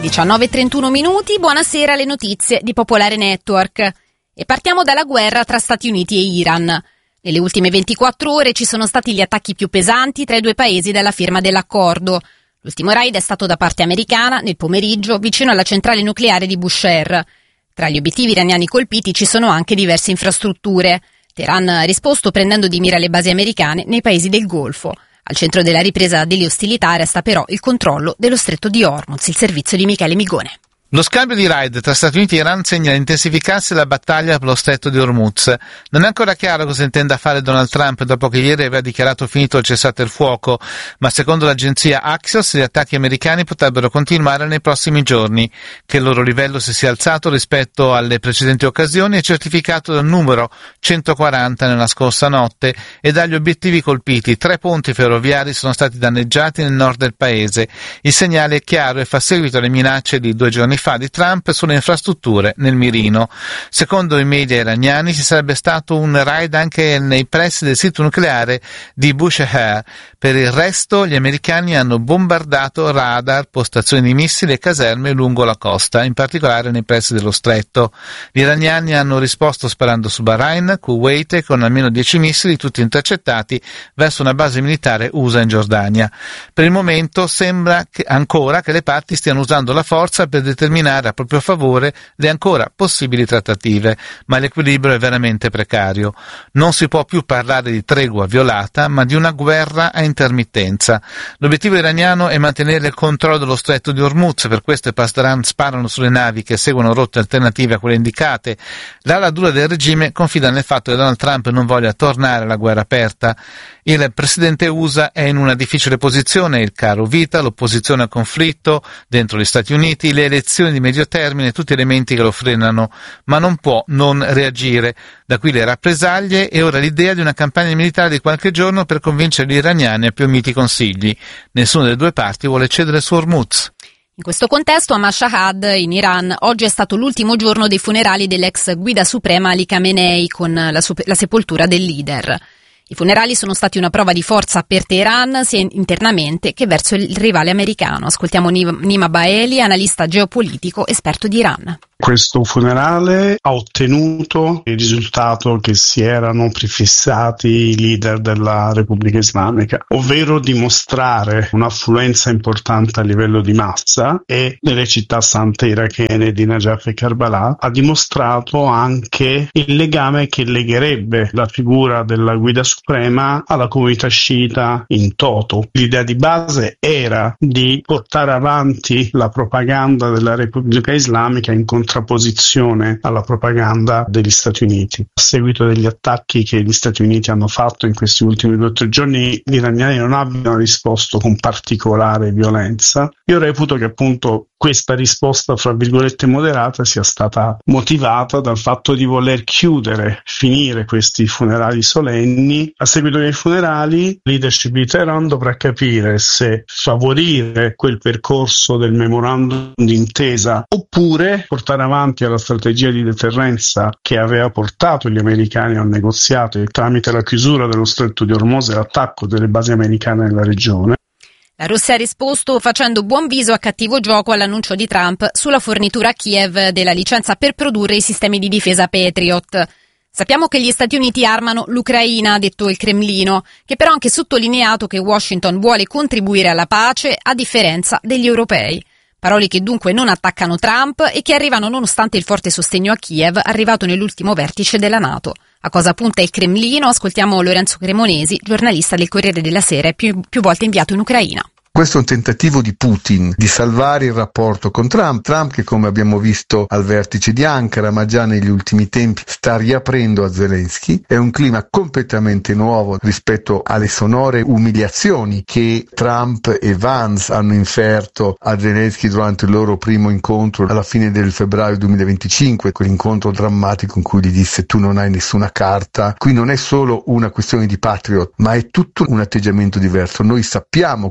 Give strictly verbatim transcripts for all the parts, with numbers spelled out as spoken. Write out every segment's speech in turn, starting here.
diciannove e trentuno minuti, buonasera, le notizie di Popolare Network. E partiamo dalla guerra tra Stati Uniti e Iran. Nelle ultime ventiquattro ore ci sono stati gli attacchi più pesanti tra i due paesi dalla firma dell'accordo. L'ultimo raid è stato da parte americana nel pomeriggio vicino alla centrale nucleare di Bushehr. Tra gli obiettivi iraniani colpiti ci sono anche diverse infrastrutture. Teheran ha risposto prendendo di mira le basi americane nei paesi del Golfo. Al centro della ripresa delle ostilità resta però il controllo dello stretto di Hormuz, il servizio di Michele Migone. Lo scambio di raid tra Stati Uniti e Iran segna l'intensificarsi della battaglia per lo stretto di Hormuz. Non è ancora chiaro cosa intenda fare Donald Trump dopo che ieri aveva dichiarato finito il cessate il fuoco, ma secondo l'agenzia Axios gli attacchi americani potrebbero continuare nei prossimi giorni. Che il loro livello si sia alzato rispetto alle precedenti occasioni è certificato dal numero centoquaranta nella scorsa notte e dagli obiettivi colpiti. Tre ponti ferroviari sono stati danneggiati nel nord del paese. Il segnale è chiaro e fa seguito alle minacce di due giorni fa di Trump sulle infrastrutture nel mirino. Secondo i media iraniani ci sarebbe stato un raid anche nei pressi del sito nucleare di Bushehr. Per il resto gli americani hanno bombardato radar, postazioni di missili e caserme lungo la costa, in particolare nei pressi dello stretto. Gli iraniani hanno risposto sparando su Bahrain, Kuwait, con almeno dieci missili, tutti intercettati verso una base militare U S A in Giordania. Per il momento sembra che ancora che le parti stiano usando la forza per determinare a proprio favore le ancora possibili trattative, ma l'equilibrio è veramente precario. Non si può più parlare di tregua violata, ma di una guerra a intermittenza. L'obiettivo iraniano è mantenere il controllo dello stretto di Hormuz, per questo i Pasdaran sparano sulle navi che seguono rotte alternative a quelle indicate. L'ala dura del regime confida nel fatto che Donald Trump non voglia tornare alla guerra aperta. Il presidente U S A è in una difficile posizione, il caro vita, l'opposizione al conflitto dentro gli Stati Uniti, le elezioni di medio termine, tutti elementi che lo frenano, ma non può non reagire. Da qui le rappresaglie e ora l'idea di una campagna militare di qualche giorno per convincere gli iraniani a più miti consigli. Nessuna delle due parti vuole cedere su Hormuz. In questo contesto, a Mashhad, in Iran, oggi è stato l'ultimo giorno dei funerali dell'ex guida suprema Ali Khamenei con la, sup- la sepoltura del leader. I funerali sono stati una prova di forza per Teheran, sia internamente che verso il rivale americano. Ascoltiamo Nima Baeli, analista geopolitico, esperto di Iran. Questo funerale ha ottenuto il risultato che si erano prefissati i leader della Repubblica Islamica, ovvero dimostrare un'affluenza importante a livello di massa, e nelle città sante irachene di Najaf e Karbala ha dimostrato anche il legame che legherebbe la figura della guida suprema alla comunità sciita in toto. L'idea di base era di portare avanti la propaganda della Repubblica Islamica in contrapposizione alla propaganda degli Stati Uniti. A seguito degli attacchi che gli Stati Uniti hanno fatto in questi ultimi due o tre giorni, gli iraniani non abbiano risposto con particolare violenza. Io reputo che appunto questa risposta, fra virgolette, moderata sia stata motivata dal fatto di voler chiudere, finire questi funerali solenni. A seguito dei funerali, la leadership di Teheran dovrà capire se favorire quel percorso del memorandum d'intesa oppure portare avanti la strategia di deterrenza che aveva portato gli americani al negoziato tramite la chiusura dello stretto di Hormuz e l'attacco delle basi americane nella regione. La Russia ha risposto facendo buon viso a cattivo gioco all'annuncio di Trump sulla fornitura a Kiev della licenza per produrre i sistemi di difesa Patriot. Sappiamo che gli Stati Uniti armano l'Ucraina, ha detto il Cremlino, che però ha anche sottolineato che Washington vuole contribuire alla pace a differenza degli europei. Parole che dunque non attaccano Trump e che arrivano nonostante il forte sostegno a Kiev arrivato nell'ultimo vertice della NATO. A cosa punta il Cremlino? Ascoltiamo Lorenzo Cremonesi, giornalista del Corriere della Sera e più, più volte inviato in Ucraina. Questo è un tentativo di Putin di salvare il rapporto con Trump, Trump che, come abbiamo visto al vertice di Ankara, ma già negli ultimi tempi, sta riaprendo a Zelensky. È un clima completamente nuovo rispetto alle sonore umiliazioni che Trump e Vance hanno inferto a Zelensky durante il loro primo incontro alla fine del febbraio duemilaventicinque, quell'incontro drammatico in cui gli disse: tu non hai nessuna carta. Qui non è solo una questione di Patriot, ma è tutto un atteggiamento diverso. Noi sappiamo che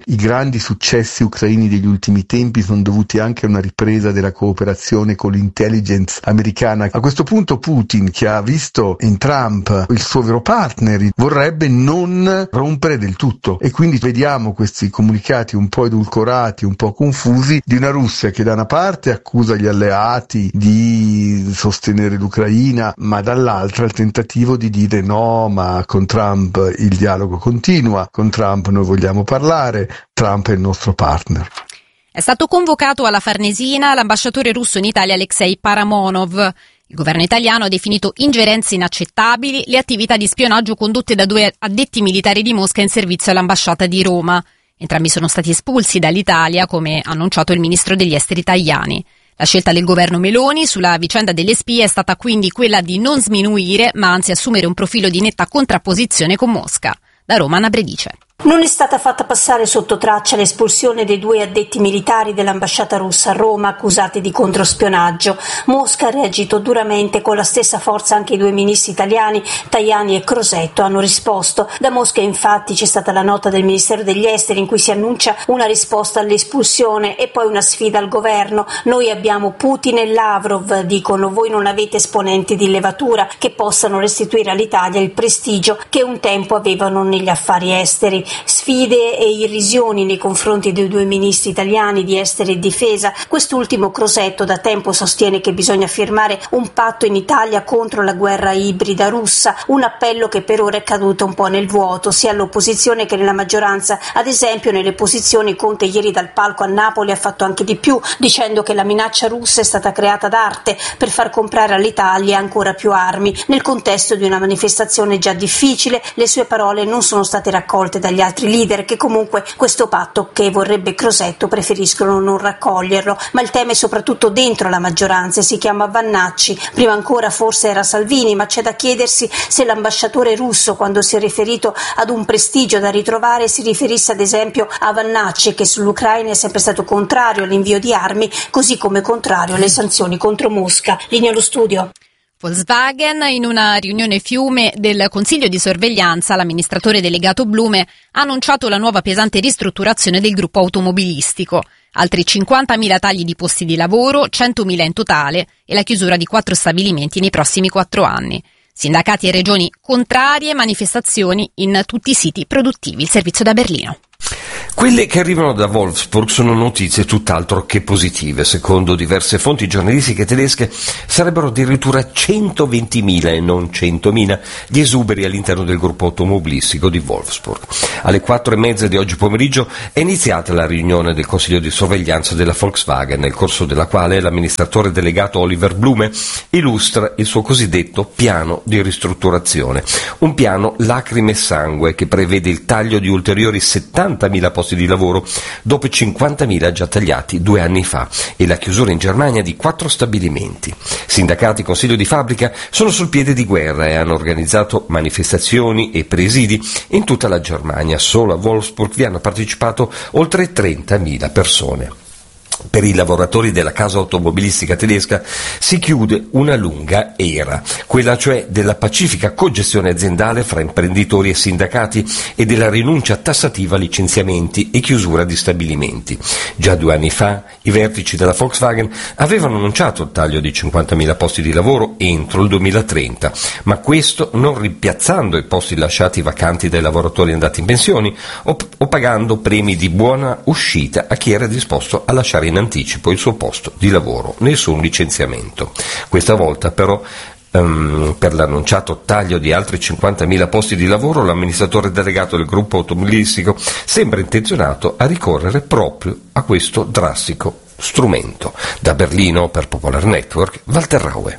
i grandi successi ucraini degli ultimi tempi sono dovuti anche a una ripresa della cooperazione con l'intelligence americana. A questo punto Putin, che ha visto in Trump il suo vero partner, vorrebbe non rompere del tutto, e quindi vediamo questi comunicati un po' edulcorati, un po' confusi, di una Russia che da una parte accusa gli alleati di sostenere l'Ucraina, ma dall'altra il tentativo di dire no, ma con Trump il dialogo continua, con Trump noi vogliamo parlare, Trump è il nostro partner. È stato convocato alla Farnesina l'ambasciatore russo in Italia Alexei Paramonov. Il governo italiano ha definito ingerenze inaccettabili le attività di spionaggio condotte da due addetti militari di Mosca in servizio all'ambasciata di Roma. Entrambi sono stati espulsi dall'Italia, come ha annunciato il ministro degli esteri Tajani. La scelta del governo Meloni sulla vicenda delle spie è stata quindi quella di non sminuire, ma anzi assumere un profilo di netta contrapposizione con Mosca. Da Roma, Anna Bredice. Non è stata fatta passare sotto traccia l'espulsione dei due addetti militari dell'ambasciata russa a Roma accusati di controspionaggio. Mosca ha reagito duramente, con la stessa forza anche i due ministri italiani, Tajani e Crosetto, hanno risposto. Da Mosca infatti c'è stata la nota del Ministero degli Esteri in cui si annuncia una risposta all'espulsione e poi una sfida al governo. Noi abbiamo Putin e Lavrov, dicono, voi non avete esponenti di levatura che possano restituire all'Italia il prestigio che un tempo avevano negli affari esteri. Sfide e irrisioni nei confronti dei due ministri italiani di esteri e difesa. Quest'ultimo, Crosetto, da tempo sostiene che bisogna firmare un patto in Italia contro la guerra ibrida russa, un appello che per ora è caduto un po' nel vuoto, sia all'opposizione che nella maggioranza. Ad esempio nelle posizioni Conte ieri dal palco a Napoli ha fatto anche di più, dicendo che la minaccia russa è stata creata d'arte per far comprare all'Italia ancora più armi. Nel contesto di una manifestazione già difficile, le sue parole non sono state raccolte dagli altri leader, che comunque questo patto, che vorrebbe Crosetto, preferiscono non raccoglierlo. Ma il tema è soprattutto dentro la maggioranza e si chiama Vannacci. Prima ancora forse era Salvini, ma c'è da chiedersi se l'ambasciatore russo, quando si è riferito ad un prestigio da ritrovare, si riferisse ad esempio a Vannacci, che sull'Ucraina è sempre stato contrario all'invio di armi, così come contrario alle sanzioni contro Mosca. Linea allo studio. Volkswagen, in una riunione fiume del Consiglio di sorveglianza, l'amministratore delegato Blume ha annunciato la nuova pesante ristrutturazione del gruppo automobilistico. Altri cinquantamila tagli di posti di lavoro, centomila in totale, e la chiusura di quattro stabilimenti nei prossimi quattro anni. Sindacati e regioni contrarie, manifestazioni in tutti i siti produttivi. Il servizio da Berlino. Quelle che arrivano da Wolfsburg sono notizie tutt'altro che positive. Secondo diverse fonti giornalistiche tedesche sarebbero addirittura centoventimila e non centomila gli esuberi all'interno del gruppo automobilistico di Wolfsburg. Alle quattro e mezza di oggi pomeriggio è iniziata la riunione del Consiglio di sorveglianza della Volkswagen, nel corso della quale l'amministratore delegato Oliver Blume illustra il suo cosiddetto piano di ristrutturazione. Un piano lacrime e sangue che prevede il taglio di ulteriori settantamila posti di lavoro dopo cinquantamila già tagliati due anni fa e la chiusura in Germania di quattro stabilimenti. Sindacati e consiglio di fabbrica sono sul piede di guerra e hanno organizzato manifestazioni e presidi in tutta la Germania. Solo a Wolfsburg vi hanno partecipato oltre trentamila persone. Per i lavoratori della casa automobilistica tedesca si chiude una lunga era, quella cioè della pacifica cogestione aziendale fra imprenditori e sindacati e della rinuncia tassativa a licenziamenti e chiusura di stabilimenti. Già due anni fa i vertici della Volkswagen avevano annunciato il taglio di cinquantamila posti di lavoro entro il duemilatrenta, ma questo non rimpiazzando i posti lasciati vacanti dai lavoratori andati in pensioni o, o pagando premi di buona uscita a chi era disposto a lasciare in anticipo il suo posto di lavoro, nessun licenziamento. Questa volta però um, per l'annunciato taglio di altri cinquantamila posti di lavoro l'amministratore delegato del gruppo automobilistico sembra intenzionato a ricorrere proprio a questo drastico strumento. Da Berlino per Popolar Network, Walter Raue.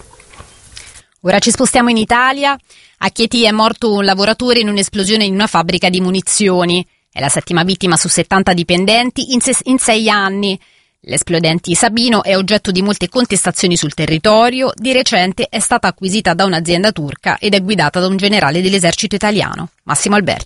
Ora ci spostiamo in Italia. A Chieti è morto un lavoratore in un'esplosione in una fabbrica di munizioni. È la settima vittima su settanta dipendenti in, se- in sei anni. L'esplodente Sabino è oggetto di molte contestazioni sul territorio. Di recente è stata acquisita da un'azienda turca ed è guidata da un generale dell'esercito italiano, Massimo Alberti.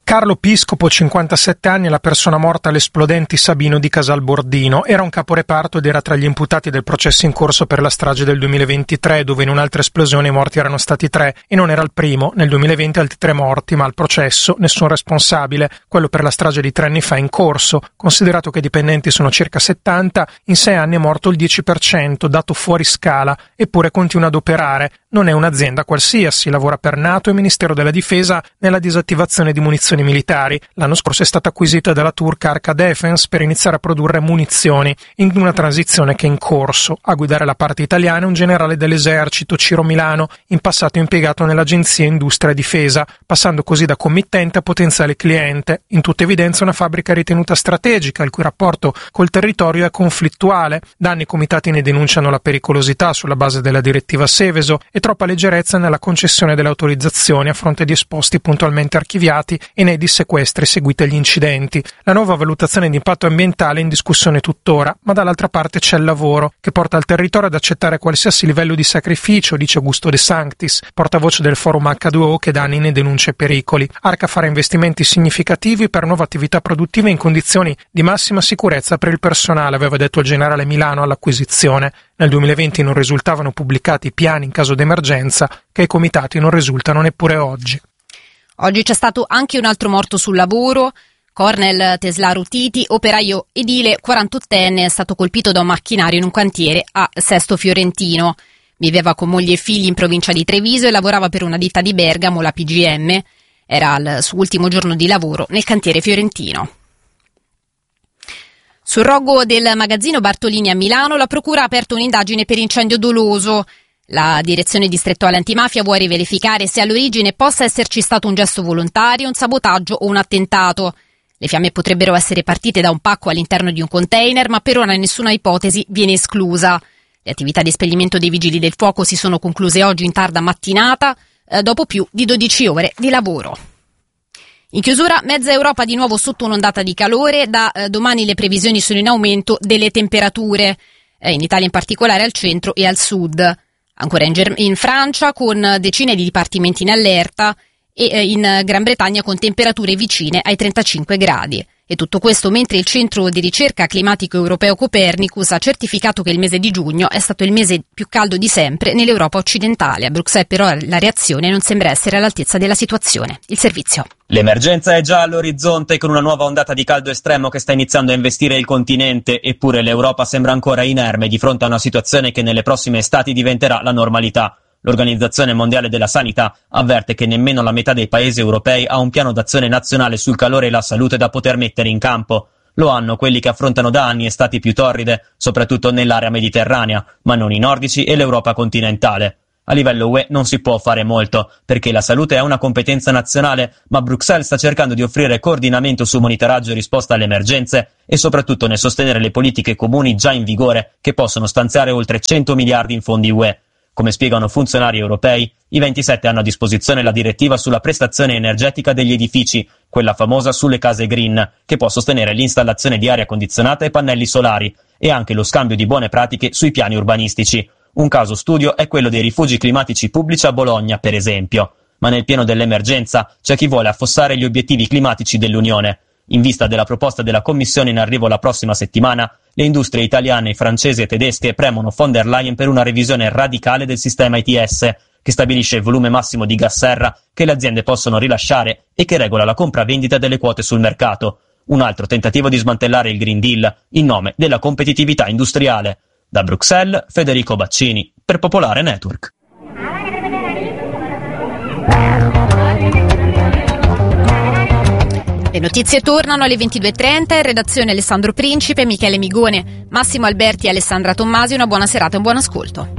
Carlo Piscopo, cinquantasette anni, è la persona morta all'esplodenti Sabino di Casalbordino. Era un caporeparto ed era tra gli imputati del processo in corso per la strage del duemilaventitré, dove in un'altra esplosione i morti erano stati tre, e non era il primo. Nel duemilaventi altri tre morti, ma al processo nessun responsabile. Quello per la strage di tre anni fa è in corso. Considerato che i dipendenti sono circa settanta, in sei anni è morto il dieci per cento, dato fuori scala, eppure continua ad operare. Non è un'azienda qualsiasi, lavora per NATO e Ministero della Difesa nella disattivazione di munizioni militari. L'anno scorso è stata acquisita dalla turca Arca Defense per iniziare a produrre munizioni, in una transizione che è in corso. A guidare la parte italiana è un generale dell'esercito, Ciro Milano, in passato impiegato nell'agenzia Industria e Difesa, passando così da committente a potenziale cliente. In tutta evidenza una fabbrica ritenuta strategica, il cui rapporto col territorio è conflittuale. Da anni i comitati ne denunciano la pericolosità sulla base della direttiva Seveso e troppa leggerezza nella concessione delle autorizzazioni a fronte di esposti puntualmente archiviati e nei dissequestri seguiti agli incidenti. La nuova valutazione di impatto ambientale è in discussione tuttora, ma dall'altra parte c'è il lavoro, che porta il territorio ad accettare qualsiasi livello di sacrificio, dice Augusto De Sanctis, portavoce del forum acca due o che da anni ne denuncia i pericoli. Arca farà investimenti significativi per nuove attività produttive in condizioni di massima sicurezza per il personale, aveva detto il generale Milano all'acquisizione. Nel duemilaventi non risultavano pubblicati piani in caso d'emergenza, che ai comitati non risultano neppure oggi. Oggi c'è stato anche un altro morto sul lavoro. Cornel Teslaro Titi, operaio edile quarantottenne, è stato colpito da un macchinario in un cantiere a Sesto Fiorentino. Viveva con moglie e figli in provincia di Treviso e lavorava per una ditta di Bergamo, la P G M. Era al suo ultimo giorno di lavoro nel cantiere fiorentino. Sul rogo del magazzino Bartolini a Milano, la procura ha aperto un'indagine per incendio doloso. La direzione distrettuale antimafia vuole verificare se all'origine possa esserci stato un gesto volontario, un sabotaggio o un attentato. Le fiamme potrebbero essere partite da un pacco all'interno di un container, ma per ora nessuna ipotesi viene esclusa. Le attività di spegnimento dei vigili del fuoco si sono concluse oggi in tarda mattinata, eh, dopo più di dodici ore di lavoro. In chiusura, mezza Europa di nuovo sotto un'ondata di calore. Da eh, domani le previsioni sono in aumento delle temperature, eh, in Italia in particolare al centro e al sud. Ancora in, Germ- in Francia con decine di dipartimenti in allerta e eh, in Gran Bretagna con temperature vicine ai trentacinque gradi. E tutto questo mentre il centro di ricerca climatico europeo Copernicus ha certificato che il mese di giugno è stato il mese più caldo di sempre nell'Europa occidentale. A Bruxelles però la reazione non sembra essere all'altezza della situazione. Il servizio. L'emergenza è già all'orizzonte con una nuova ondata di caldo estremo che sta iniziando a investire il continente, eppure l'Europa sembra ancora inerme di fronte a una situazione che nelle prossime estati diventerà la normalità. L'Organizzazione Mondiale della Sanità avverte che nemmeno la metà dei paesi europei ha un piano d'azione nazionale sul calore e la salute da poter mettere in campo. Lo hanno quelli che affrontano da anni estati più torride, soprattutto nell'area mediterranea, ma non i nordici e l'Europa continentale. A livello U E non si può fare molto, perché la salute è una competenza nazionale, ma Bruxelles sta cercando di offrire coordinamento su monitoraggio e risposta alle emergenze e soprattutto nel sostenere le politiche comuni già in vigore, che possono stanziare oltre cento miliardi in fondi U E. Come spiegano funzionari europei, i ventisette hanno a disposizione la direttiva sulla prestazione energetica degli edifici, quella famosa sulle case green, che può sostenere l'installazione di aria condizionata e pannelli solari, e anche lo scambio di buone pratiche sui piani urbanistici. Un caso studio è quello dei rifugi climatici pubblici a Bologna, per esempio. Ma nel pieno dell'emergenza c'è chi vuole affossare gli obiettivi climatici dell'Unione. In vista della proposta della Commissione in arrivo la prossima settimana, le industrie italiane, francesi e tedesche premono von der Leyen per una revisione radicale del sistema I T S, che stabilisce il volume massimo di gas serra che le aziende possono rilasciare e che regola la compravendita delle quote sul mercato. Un altro tentativo di smantellare il Green Deal in nome della competitività industriale. Da Bruxelles, Federico Baccini, per Popolare Network. Le notizie tornano alle ventidue e trenta, in redazione Alessandro Principe, Michele Migone, Massimo Alberti e Alessandra Tommasi. Una buona serata e un buon ascolto.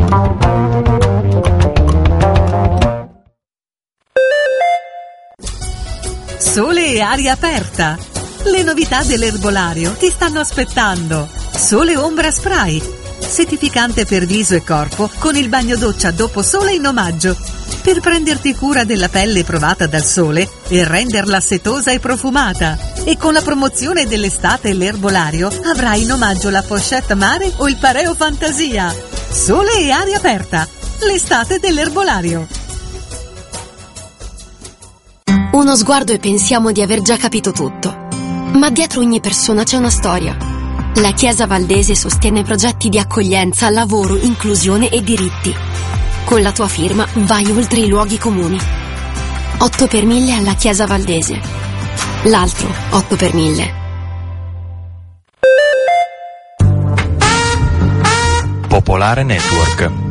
Sole e aria aperta. Le novità dell'erbolario ti stanno aspettando. Sole Ombra Spray, settificante per viso e corpo con il bagno doccia dopo sole in omaggio, per prenderti cura della pelle provata dal sole e renderla setosa e profumata. E con la promozione dell'estate e l'erbolario avrai in omaggio la pochette mare o il pareo fantasia. Sole e aria aperta, l'estate dell'erbolario. Un uno sguardo e pensiamo di aver già capito tutto. Ma dietro ogni persona c'è una storia. La Chiesa Valdese sostiene progetti di accoglienza, lavoro, inclusione e diritti. Con la tua firma vai oltre i luoghi comuni. otto per mille alla Chiesa Valdese. L'altro otto per mille. Popolare Network.